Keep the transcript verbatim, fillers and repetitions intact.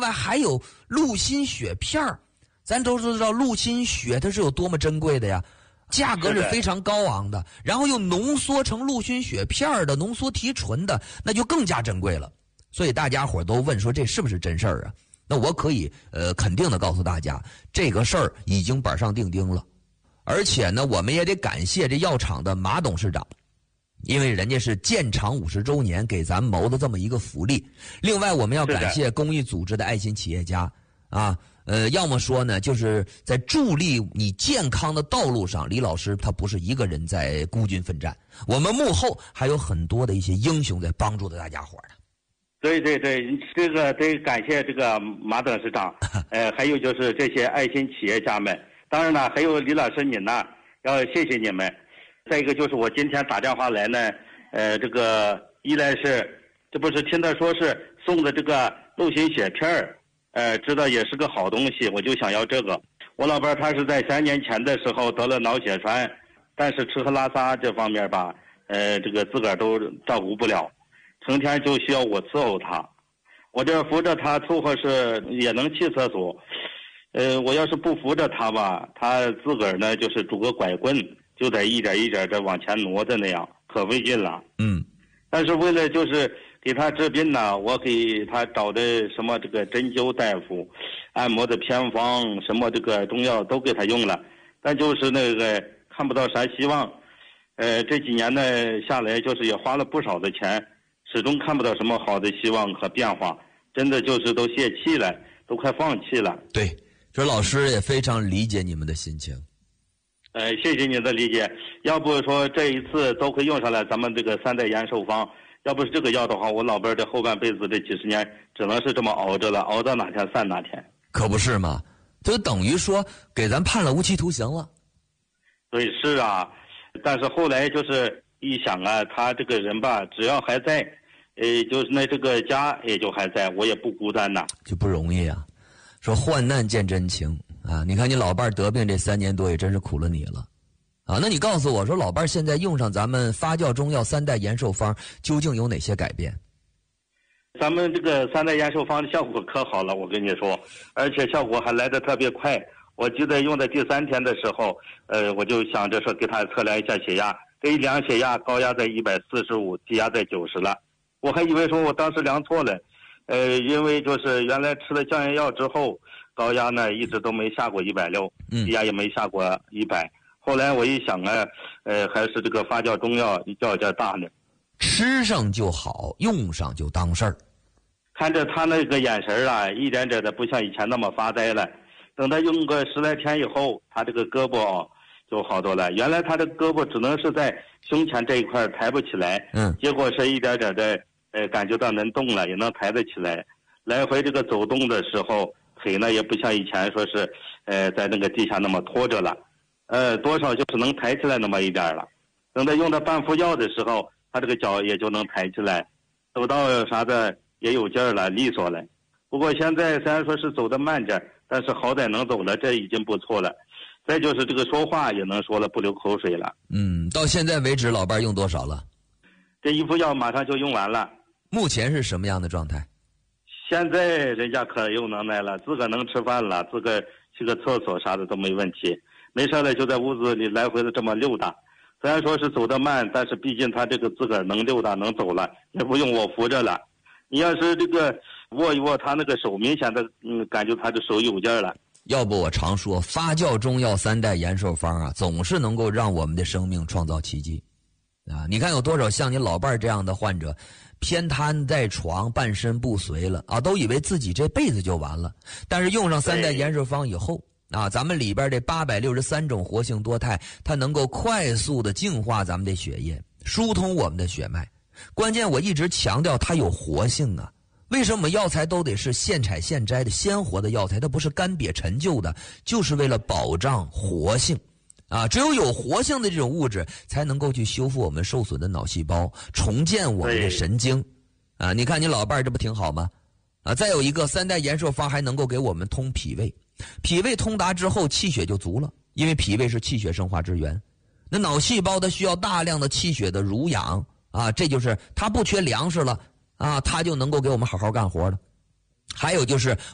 外还有陆心血片儿，咱都知道陆心血它是有多么珍贵的呀，价格是非常高昂的，然后又浓缩成陆心血片儿的，浓缩提纯的，那就更加珍贵了。所以大家伙都问说这是不是真事儿啊？那我可以呃肯定的告诉大家，这个事儿已经板上钉钉了。而且呢，我们也得感谢这药厂的马董事长，因为人家是建厂五十周年给咱谋的这么一个福利。另外，我们要感谢公益组织的爱心企业家啊，呃，要么说呢，就是在助力你健康的道路上，李老师他不是一个人在孤军奋战，我们幕后还有很多的一些英雄在帮助着大家伙呢。 对对对，这个得感谢这个马董事长，呃，还有就是这些爱心企业家们，当然了，还有李老师你呢，要谢谢你们。再一个就是我今天打电话来呢，呃，这个一来是这不是听他说是送的这个陆心血片儿，呃，知道也是个好东西，我就想要这个。我老伴他是在三年前的时候得了脑血栓，但是吃喝拉撒这方面吧，呃，这个自个儿都照顾不了。成天就需要我伺候他，我这扶着他凑合是也能去厕所，呃，我要是不扶着他吧，他自个儿呢就是拄个拐棍，就得一点一点的往前挪着那样，可费劲了。 嗯， 但是为了就是给他治病呢，我给他找的什么这个针灸大夫、按摩的偏方、什么这个中药都给他用了，但就是那个看不到啥希望。呃，这几年呢下来，就是也花了不少的钱。始终看不到什么好的希望和变化，真的就是都泄气了，都快放弃了。 对，这老师也非常理解你们的心情。 呃，谢谢你的理解。要不说这一次都会用上来咱们这个三代延寿方，要不是这个药的话，我老伴这后半辈子这几十年只能是这么熬着了，熬到哪天散哪天。 可不是嘛，就等于说给咱判了无期徒刑了。 对，是啊，但是后来就是一想啊，他这个人吧，只要还在。呃，就是那这个家也就还在，我也不孤单呐， 就不容易啊。说患难见真情啊！你看你老伴得病这三年多，也真是苦了你了啊。那你告诉我说，老伴现在用上咱们发酵中药三代延寿方，究竟有哪些改变？ 咱们这个三代延寿方的效果可好了，我跟你说，而且效果还来得特别快。我记得用的第三天的时候，呃，我就想着说给他测量一下血压，这一量血压高压在一百四十五，低压在九十了。我还以为说我当时量错了，呃，因为就是原来吃了降压药之后，高压呢一直都没下过一百六，低压也没下过一百。后来我一想啊，呃，还是这个发酵中药药价大呢。 吃上就好，用上就当事儿。 看着他那个眼神啊，一点点的不像以前那么发呆了。等他用个十来天以后，他这个胳膊就好多了。原来他的胳膊只能是在胸前这一块抬不起来， 嗯， 结果是一点点的。呃，感觉到能动了，也能抬得起来。来回这个走动的时候，腿呢也不像以前说是，呃，在那个地下那么拖着了，呃，多少就是能抬起来那么一点了。等他用到半副药的时候，他这个脚也就能抬起来，走道啥的也有劲儿了，利索了。不过现在虽然说是走得慢点，但是好歹能走了，这已经不错了。再就是这个说话也能说了，不流口水了。 嗯，到现在为止，老伴用多少了？ 这一副药马上就用完了。 目前是什么样的状态？ 现在人家可有能耐了，自个能吃饭了，自个去个厕所啥的都没问题，没事了就在屋子里来回的这么溜达。虽然说是走得慢，但是毕竟他这个自个儿能溜达能走了，也不用我扶着了。你要是这个握一握他那个手，明显的嗯感觉他的手有劲儿了。 要不我常说，发酵中药三代延寿方啊，总是能够让我们的生命创造奇迹。啊，你看有多少像你老伴这样的患者，偏瘫在床，半身不遂了啊，都以为自己这辈子就完了。但是用上三代延寿方以后啊，咱们里边这八百六十三种活性多肽，它能够快速的净化咱们的血液，疏通我们的血脉。关键我一直强调它有活性啊。为什么药材都得是现采现摘的鲜活的药材？它不是干瘪陈旧的，就是为了保障活性。啊，只有有活性的这种物质，才能够去修复我们受损的脑细胞，重建我们的神经。啊，你看你老伴儿这不挺好吗？啊，再有一个三代延寿方还能够给我们通脾胃，脾胃通达之后，气血就足了，因为脾胃是气血生化之源。那脑细胞它需要大量的气血的濡养啊，这就是它不缺粮食了啊，它就能够给我们好好干活了。还有就是